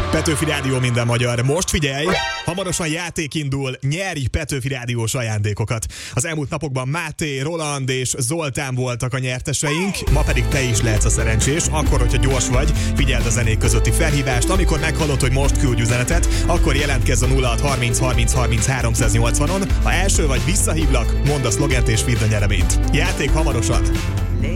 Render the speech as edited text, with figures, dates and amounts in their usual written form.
Petőfi Rádió, minden magyar. Most figyelj! Hamarosan játék indul, nyerj Petőfi Rádiós ajándékokat. Az elmúlt napokban Máté, Roland és Zoltán voltak a nyerteseink, ma pedig te is lehetsz a szerencsés, akkor, hogyha gyors vagy, figyeld a zenék közötti felhívást, amikor meghallod, hogy most küldj üzenetet, akkor jelentkezz a 0630 30 30 380-on, ha első vagy visszahívlak, mondd a szlogent és vidd a nyereményt. Játék hamarosan!